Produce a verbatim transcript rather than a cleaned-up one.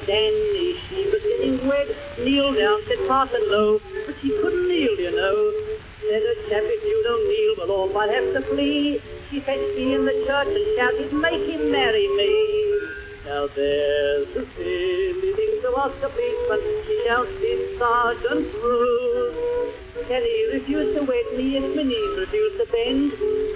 Danny, she was getting wet. Kneel down, said Parson Low, but she couldn't kneel, you know. Said a chap, if you don't kneel, we'll all might have to flee. She fetched me in the church and shouted, make him marry me. Now there's a silly thing to ask a policeman. She shouted, Sergeant Bruce. Teddy refused to wed me if my knees refused to bend.